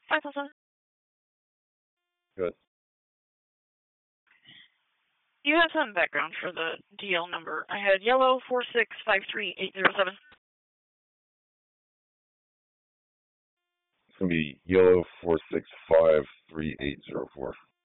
5,000. Good. You have some background for the DL number. I had yellow 4653807. It's going to be yellow 4653804.